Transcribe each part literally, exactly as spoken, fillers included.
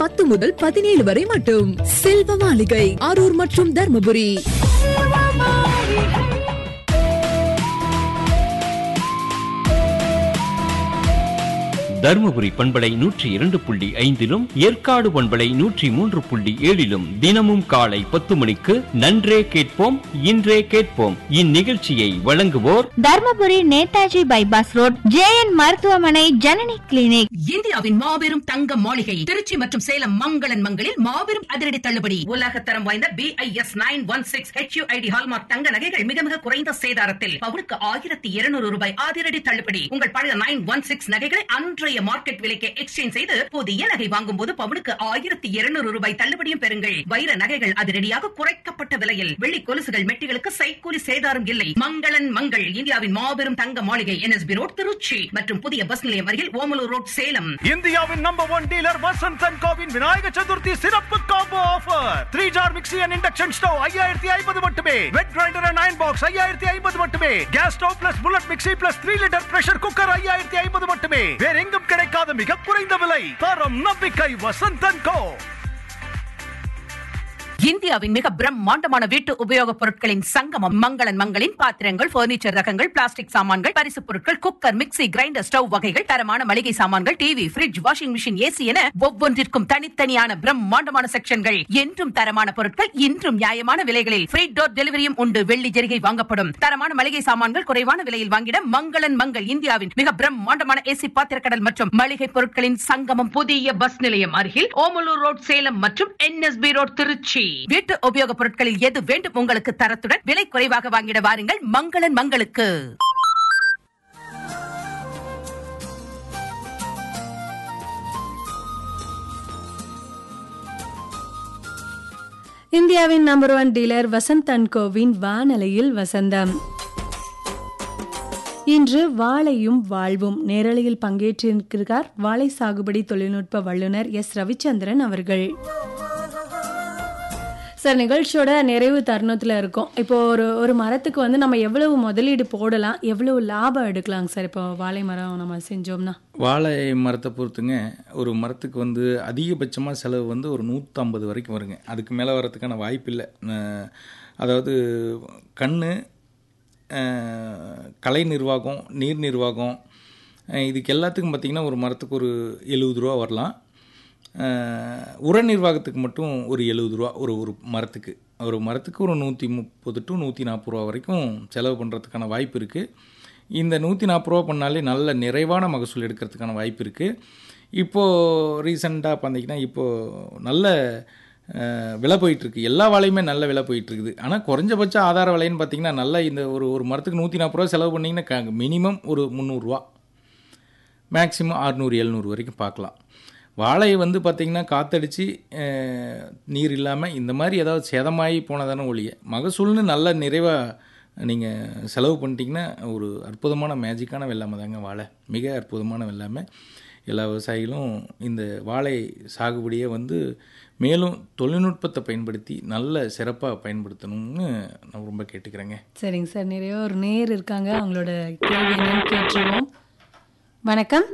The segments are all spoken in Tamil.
பத்து முதல் பதினேழு வரை மட்டும். செல்வ மாளிகை, அரூர் மற்றும் தர்மபுரி. தர்மபுரி பண்பலை நூற்றி இரண்டு புள்ளி ஐந்திலும் ஏற்காடு பண்பலை நூற்றி மூன்று புள்ளி ஏழிலும் தினமும் காலை பத்து மணிக்கு நன்றே கேட்போம் இன்றே கேட்போம். இந்நிகழ்ச்சியை வழங்குவோர் Dharmapuri Netaji bypass road J N மருத்துவமனை ஜனனி கிளினிக். இந்தியாவின் மாபெரும் தங்க மாளிகை திருச்சி மற்றும் சேலம் மங்களன் மங்களில் மாபெரும் அதிரடி தள்ளுபடி. உலகத்தரம் வாய்ந்த B I S nine one six H you I D hallmark தங்க நகைகள் மிக மிக குறைந்த சேதாரத்தில் பவுனுக்கு ஆயிரத்தி இருநூறு ரூபாய் அதிரடி தள்ளுபடி. உங்கள் பழைய நைன் ஒன் சிக்ஸ் நகைகளை அன்றைய மார்க்கெட் விலைக்கு எக்ஸ்சேஞ்ச் செய்து புதிய நகை வாங்கும் போது பவுனுக்கு ஆயிரத்தி இருநூறு ரூபாய் தள்ளுபடியும் பெறுங்கள். வைர நகைகள் அதிரடியாக குறைக்கப்பட்ட விலையில், வெள்ளி கொலுசுகள் மெட்டிகளுக்கு சைக்கூலி சேதாரம் இல்லை. மங்களன் மங்கள் இந்தியாவின் மாபெரும் தங்க மாளிகை N S B road Trichy மற்றும் புதிய பஸ் நிலையம் அருகில் ஓமலூர் ரோட் சேலம். இந்தியாவின் number one dealer Vasanth and CoWIN Vinayaka Chaturthi சிறப்பு combo offer. Three jar mixie and induction stove ஐயாயிரத்தி ஐம்பது மட்டுமே. Wet grinder and iron box ஐயாயிரத்தி ஐம்பது மட்டுமே. Gas stove plus bullet mixie plus three litre pressure cooker ஐயாயிரத்தி ஐம்பது மட்டுமே. வேற எங்கும் கிடைக்காத மிக குறைந்த விலை, தரம் நம்பிக்கை வசந்த் அண்ட் கோ. இந்தியாவின் மிக பிரம்மாண்டமான வீட்டு உபயோகப் பொருட்களின் சங்கமம் மங்களன் மங்களின் பாத்திரங்கள், பர்னிச்சர் ரகங்கள், பிளாஸ்டிக் சாமான்கள், பரிசு பொருட்கள், குக்கர், மிக்ஸி, கிரைண்டர், ஸ்டவ் வகைகள், தரமான மளிகை சாமான்கள், TV, fridge, washing machine, AC என ஒவ்வொன்றிற்கும் தனித்தனியான பிரம்மாண்டமான செக்ஷன்கள். என்றும் தரமான பொருட்கள், இன்றும் நியாயமான விலைகளில் ஃப்ரீ டோர் டெலிவரியும் உண்டு. வெள்ளி ஜெரிகை வாங்கப்படும். தரமான மளிகை சாமான்கள் குறைவான விலையில் வாங்கிட மங்களன் மங்கள் இந்தியாவின் மிக பிரம்மாண்டமான ஏசி பாத்திரக்கடல் மற்றும் மளிகை பொருட்களின் சங்கமம். புதிய பஸ் நிலையம் அருகில் ஓமலூர் ரோட் சேலம் மற்றும் N S B road Trichy. வீட்டு உபயோகப் பொருட்களில் எது வேண்டும் உங்களுக்கு தரத்துடன் விலை குறைவாக வாங்கிட வாருங்கள் மங்களன் மங்களுக்கு. இந்தியாவின் number one dealer Vasanth and CoWIN வானலையில் வசந்தம். இன்று வாழையும் வாழ்வும் நேரலையில் பங்கேற்றிருக்கிறார் வாழை சாகுபடி தொழில்நுட்ப வல்லுநர் எஸ் ரவிச்சந்திரன் அவர்கள். சார், நிகழ்ச்சியோட நிறைவு தருணத்தில் இருக்கும். இப்போ ஒரு ஒரு மரத்துக்கு வந்து நம்ம எவ்வளவு முதலீடு போடலாம், எவ்வளவு லாபம் எடுக்கலாங்க சார் இப்போ வாழை மரம் நம்ம செஞ்சோம்னா? வாழை மரத்தை பொறுத்துங்க, ஒரு மரத்துக்கு வந்து அதிகபட்சமாக செலவு வந்து ஒரு நூற்றம்பது வரைக்கும் வருங்க. அதுக்கு மேலே வரதுக்கான வாய்ப்பு இல்லை. அதாவது கண், கலை நிர்வாகம், நீர் நிர்வாகம், இதுக்கு எல்லாத்துக்கும் பார்த்திங்கன்னா ஒரு மரத்துக்கு ஒரு எழுபது ரூபா வரலாம். உர நிர்வாகத்துக்கு மட்டும் ஒரு எழுபது ரூபா ஒரு ஒரு மரத்துக்கு ஒரு மரத்துக்கு ஒரு நூற்றி முப்பது டு நூற்றி நாற்பது ரூபா வரைக்கும் செலவு பண்ணுறதுக்கான வாய்ப்பு இருக்குது. இந்த நூற்றி நாற்பது ரூபா பண்ணாலே நல்ல நிறைவான மகசூல் எடுக்கிறதுக்கான வாய்ப்பு இருக்குது. இப்போது ரீசெண்டாக பார்த்திங்கன்னா இப்போது நல்ல விலை போயிட்டுருக்கு. எல்லா வாழையுமே நல்ல விலை போயிட்டுருக்குது. ஆனால் குறைஞ்சபட்ச ஆதார விலைன்னு பார்த்திங்கன்னா நல்ல இந்த ஒரு ஒரு மரத்துக்கு நூற்றி நாற்பது ரூபா செலவு பண்ணிங்கன்னா க மினிமம் ஒரு முந்நூறுரூவா, மேக்ஸிமம் அறுநூறு எழுநூறு வரைக்கும் பார்க்கலாம். வாழையை வந்து பார்த்திங்கன்னா காற்றடிச்சு நீர் இல்லாமல் இந்த மாதிரி ஏதாவது சேதமாகி போனதான ஒழிய மகசூல்னு நல்ல நிறைவாக நீங்கள் செலவு பண்ணிட்டீங்கன்னா ஒரு அற்புதமான மேஜிக்கான வெள்ளாமை தாங்க வாழை. மிக அற்புதமான வெள்ளாமை. எல்லா விவசாயிகளும் இந்த வாழை சாகுபடியை வந்து மேலும் தொழில்நுட்பத்தை பயன்படுத்தி நல்ல சிறப்பாக பயன்படுத்தணும்னு நான் ரொம்ப கேட்டுக்கிறேங்க. சரிங்க சார், நிறைய ஒரு நேர் இருக்காங்க, அவங்களோட கேள்வி என்னன்னு கேட்டுருவோம். வணக்கம்.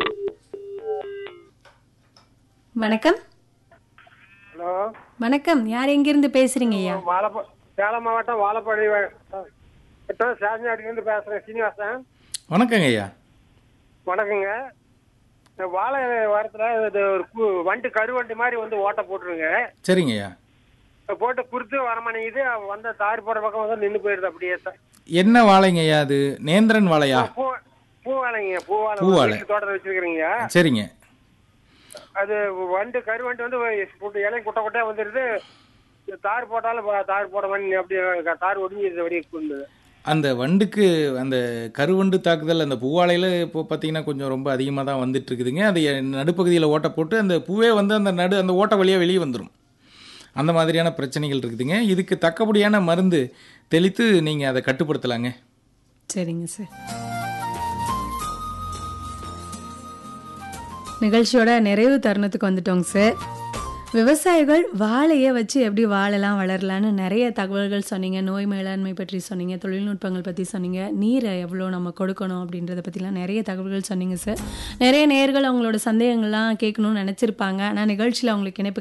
வணக்கம். ஹலோ, வணக்கம். யார் எங்கிருந்து பேசுறீங்க ஐயா? வாழப்ப சேலம் மாவட்டம் வாழப்பாடி சாமியாடிலிருந்து பேசுறேன், சீனிவாசன். வணக்கங்க ஐயா. வணக்கங்க. இந்த வாழை வாரத்தில் இது ஒரு கு வண்டு கருவண்டு மாதிரி வந்து ஓட்டை போட்டுருங்க. சரிங்க ஐயா. போட்டு குறுத்து வரமாட்டேங்குது, வந்த தார் போற பக்கம் வந்து நின்று போயிடுது அப்படியே. என்ன வாழைங்க ஐயா அது? நேந்திரன் வாழையா? பூ பூ வாழைங்க. பூ வாழை. பூ வாழை தோட்டத்தில் வச்சிருக்கிறீங்க. சரிங்க. அது வண்டு கருவண்டு வந்து இலை குட்டை குட்டையா வந்துடுது. தார் போட்டாலும் தார் போட மாதிரி அப்படியே தார் ஒடிஞ்சிருது அப்படியே கொண்டு. அந்த வண்டுக்கு அந்த கருவண்டு தாக்குதல் அந்த பூவாழையில் இப்போ பார்த்தீங்கன்னா கொஞ்சம் ரொம்ப அதிகமாக தான் வந்துட்டு இருக்குதுங்க. அது நடுப்பகுதியில் ஓட்டை போட்டு அந்த பூவே வந்து அந்த நடு அந்த ஓட்டை வழியாக வெளியே வந்துடும். அந்த மாதிரியான பிரச்சனைகள் இருக்குதுங்க. இதுக்கு தக்கபடியான மருந்து தெளித்து நீங்கள் அதை கட்டுப்படுத்தலாங்க. சரிங்க சார். நிகழ்ச்சியோட நிறைவு தருணத்துக்கு வந்துட்டோங்க சார். விவசாயிகள் வாழையை வச்சு எப்படி வாழலாம், வளரலான்னு நிறைய தகவல்கள் சொன்னீங்க. நோய் மேலாண்மை பற்றி சொன்னீங்க, தொழில்நுட்பங்கள் பற்றி சொன்னீங்க, நீரை எவ்வளோ நம்ம கொடுக்கணும் அப்படின்றத பற்றிலாம் நிறைய தகவல்கள் சொன்னீங்க சார். நிறைய நேயர்கள் அவங்களோட சந்தேகங்கள்லாம் கேட்கணும்னு நினச்சிருப்பாங்க. ஆனால் நிகழ்ச்சியில் அவங்களுக்கு இணைப்பு